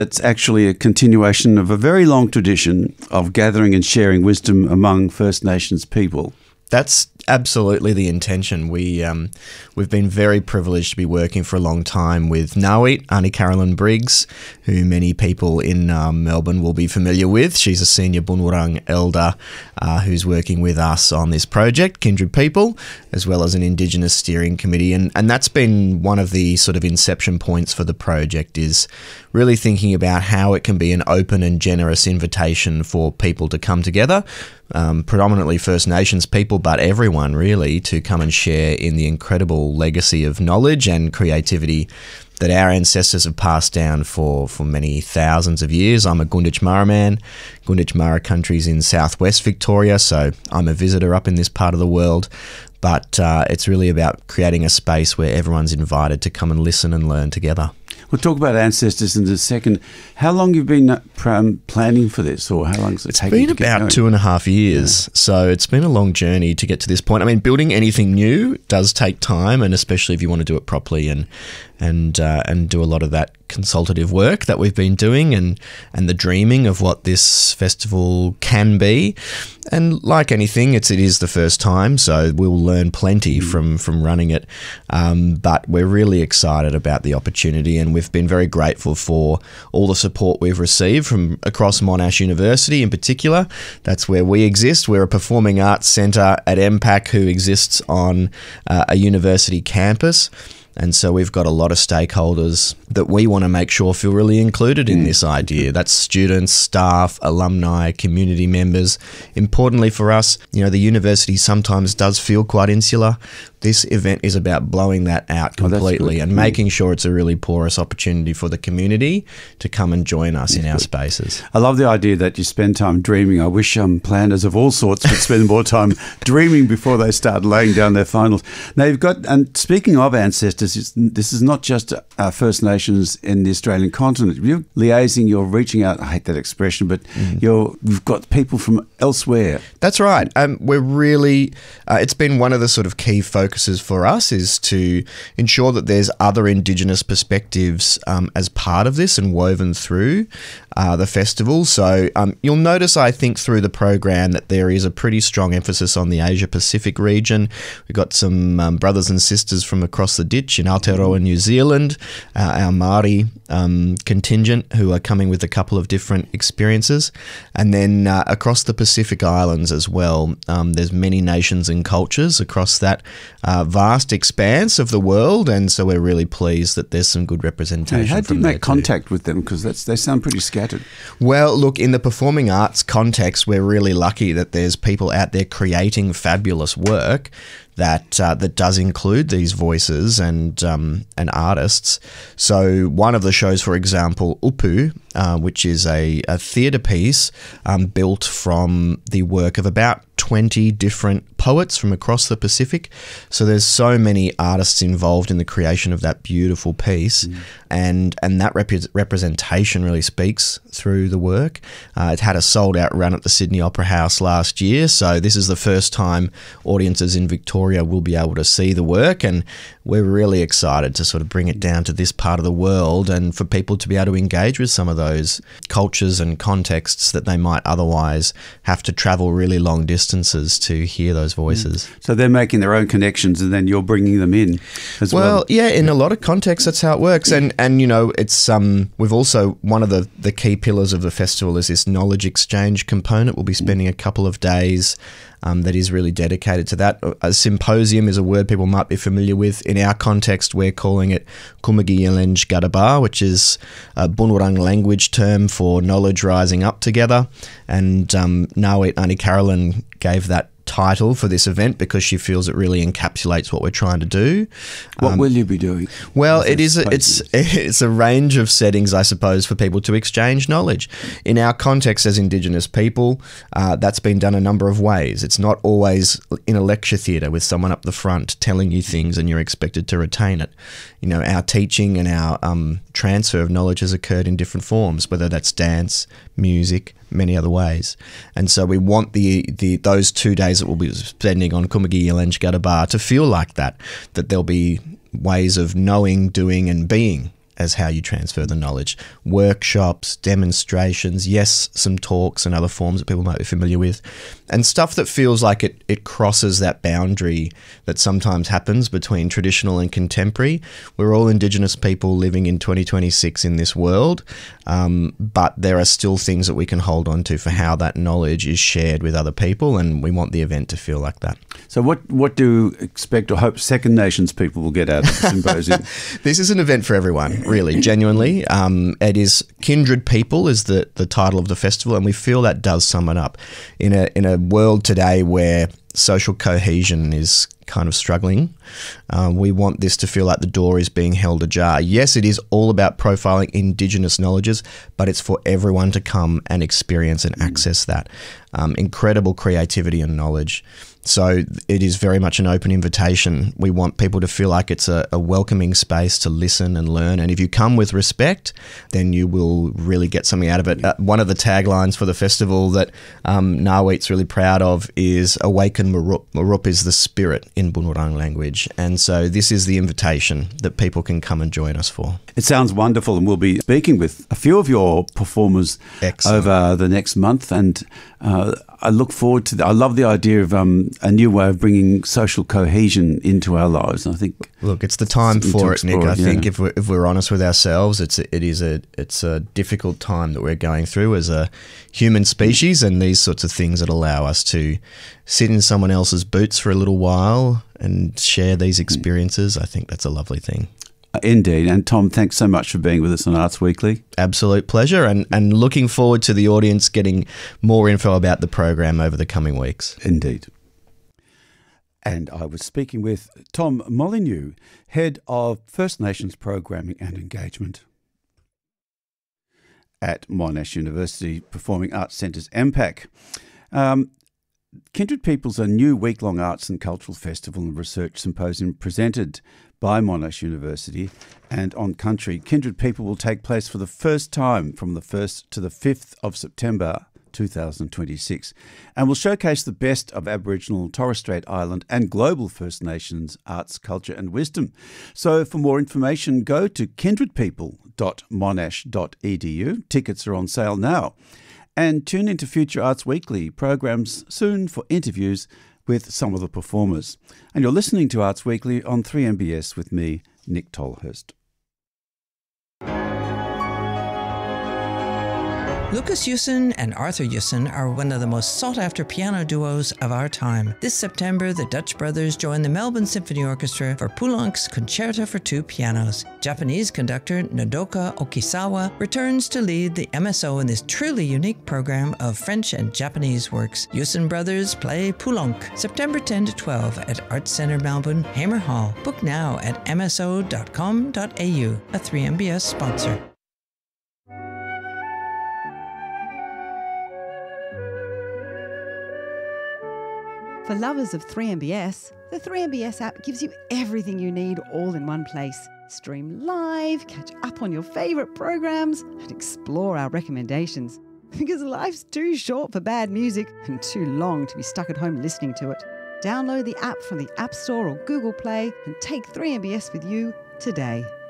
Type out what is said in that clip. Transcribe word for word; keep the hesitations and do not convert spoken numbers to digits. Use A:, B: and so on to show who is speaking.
A: It's actually a continuation of a very long tradition of gathering and sharing wisdom among First Nations people.
B: That's absolutely the intention. We, um, we've been very privileged to be working for a long time with Ngāwit, Auntie Carolyn Briggs, who many people in um, Melbourne will be familiar with. She's a senior Bunurong elder uh, who's working with us on this project, Kindred People, as well as an Indigenous steering committee. And, and that's been one of the sort of inception points for the project, is really thinking about how it can be an open and generous invitation for people to come together, um, predominantly First Nations people, but everyone really, to come and share in the incredible legacy of knowledge and creativity that our ancestors have passed down for, for many thousands of years. I'm a Gunditj Mara man. Gunditj Mara country's in southwest Victoria, so I'm a visitor up in this part of the world. But uh, it's really about creating a space where everyone's invited to come and listen and learn together.
A: We'll talk about ancestors in a second. How long have you been um, planning for this, or how long has it taken?
B: It's been about two and a half years, yeah. So it's been a long journey to get to this point. I mean, building anything new does take time, and especially if you want to do it properly and and uh, and do a lot of that consultative work that we've been doing, and and the dreaming of what this festival can be. And like anything, it's it is the first time, so we'll learn plenty mm. from from running it. Um, but we're really excited about the opportunity, and we've been very grateful for all the support we've received from across Monash University in particular. That's where we exist. We're a performing arts centre at M PAC who exists on uh, a university campus. And so we've got a lot of stakeholders that we want to make sure feel really included in this idea. That's students, staff, alumni, community members. Importantly for us, you know, the university sometimes does feel quite insular. This event is about blowing that out completely oh, and making sure it's a really porous opportunity for the community to come and join us in our spaces.
A: I love the idea that you spend time dreaming. I wish um, planners of all sorts would spend more time dreaming before they start laying down their finals. Now, you've got, and speaking of ancestors, it's, this is not just uh, First Nations in the Australian continent. You're liaising, you're reaching out. I hate that expression, but mm. you're, you've got people from elsewhere.
B: That's right. Um, we're really, uh, it's been one of the sort of key focuses for us is to ensure that there's other Indigenous perspectives um, as part of this and woven through uh, the festival. So um, you'll notice, I think, through the program that there is a pretty strong emphasis on the Asia Pacific region. We've got some um, brothers and sisters from across the ditch in Aotearoa, New Zealand, uh, our Māori um, contingent who are coming with a couple of different experiences. And then uh, across the Pacific Islands as well, um, there's many nations and cultures across that Uh, vast expanse of the world, and so we're really pleased that there's some good representation.
A: Hey, how do you
B: from
A: make contact
B: too.
A: with them? Because that's they sound pretty scattered.
B: Well, look, in the performing arts context, we're really lucky that there's people out there creating fabulous work that uh, that does include these voices and um, and artists. So one of the shows, for example, Upu, uh, which is a, a theatre piece um, built from the work of about twenty different poets from across the Pacific. So there's so many artists involved in the creation of that beautiful piece, mm. and and that rep- representation really speaks through the work. Uh, it had a sold-out run at the Sydney Opera House last year, so this is the first time audiences in Victoria will be able to see the work, and we're really excited to sort of bring it down to this part of the world and for people to be able to engage with some of those cultures and contexts that they might otherwise have to travel really long distances to hear those voices.
A: Mm. So they're making their own connections and then you're bringing them in as well.
B: Well, yeah, in a lot of contexts, that's how it works. And, and you know, it's um, we've also, one of the, the key pillars of the festival is this knowledge exchange component. We'll be spending a couple of days Um, that is really dedicated to that. A symposium is a word people might be familiar with. In our context, we're calling it Kumagiyalenj Gadabar, which is a Bunurong language term for knowledge rising up together. And um, Ngāwit Auntie Carolyn gave that title for this event because she feels it really encapsulates what we're trying to do.
A: What
B: um,
A: will you be doing?
B: Well, it is a, it's it's a range of settings, I suppose, for people to exchange knowledge. In our context as Indigenous people, uh, that's been done a number of ways. It's not always in a lecture theatre with someone up the front telling you things and you're expected to retain it. You know, our teaching and our um, transfer of knowledge has occurred in different forms, whether that's dance, music, many other ways. And so we want the, the those two days that we'll be spending on Kumagiyalenj Gadabar to feel like that, that there'll be ways of knowing, doing and being as how you transfer the knowledge. Workshops, demonstrations, yes, some talks and other forms that people might be familiar with, and stuff that feels like it, it crosses that boundary that sometimes happens between traditional and contemporary. We're all Indigenous people living in twenty twenty-six in this world, um, but there are still things that we can hold on to for how that knowledge is shared with other people, and we want the event to feel like that.
A: So what, what do you expect or hope Second Nations people will get out of the symposium?
B: This is an event for everyone, really, genuinely. Um, it is Kindred People is the, the title of the festival, and we feel that does sum it up. In a, in a world today where social cohesion is kind of struggling, um, we want this to feel like the door is being held ajar. Yes, it is all about profiling Indigenous knowledges, but it's for everyone to come and experience and access that. Um, incredible creativity and knowledge. So it is very much an open invitation. We want people to feel like it's a, a welcoming space to listen and learn. And if you come with respect, then you will really get something out of it. Uh, one of the taglines for the festival that um, Ngawiit's really proud of is Awaken Murup. Murup is the spirit in Bunurong language. And so this is the invitation that people can come and join us for.
A: It sounds wonderful, and we'll be speaking with a few of your performers
B: Excellent.
A: over the next month. And uh, I look forward to that. I love the idea of um, a new way of bringing social cohesion into our lives. I think,
B: look, it's the time for it, Nick.
A: it,
B: I
A: yeah.
B: think if we're, if we're honest with ourselves, it's a, it is a it's a difficult time that we're going through as a human species, and these sorts of things that allow us to sit in someone else's boots for a little while and share these experiences. I think that's a lovely thing.
A: Indeed. And Tom, thanks so much for being with us on Arts Weekly.
B: Absolute pleasure, and, and looking forward to the audience getting more info about the program over the coming weeks.
A: Indeed. And I was speaking with Tom Molyneux, Head of First Nations Programming and Engagement at Monash University Performing Arts Centre's M PAC. Um, Kindred People's a new week-long arts and cultural festival and research symposium presented by Monash University and On Country. Kindred People will take place for the first time from the first to the fifth of September two thousand twenty-six and will showcase the best of Aboriginal, Torres Strait Island and global First Nations arts, culture and wisdom. So for more information, go to kindred people dot monash dot e d u. Tickets are on sale now. And tune into Future Arts Weekly programs soon for interviews with some of the performers. And you're listening to Arts Weekly on three M B S with me, Nick Tolhurst.
C: Lucas Yusen and Arthur Yusen are one of the most sought-after piano duos of our time. This September, the Dutch brothers join the Melbourne Symphony Orchestra for Poulenc's Concerto for Two Pianos. Japanese conductor Nodoka Okisawa returns to lead the M S O in this truly unique program of French and Japanese works. Yusen brothers play Poulenc, September tenth to twelfth at Arts Centre Melbourne, Hamer Hall. Book now at m s o dot com dot a u, a three M B S sponsor.
D: For lovers of three M B S, the three M B S app gives you everything you need all in one place. Stream live, catch up on your favourite programs, and explore our recommendations. Because life's too short for bad music and too long to be stuck at home listening to it. Download the app from the App Store or Google Play and take three M B S with you today.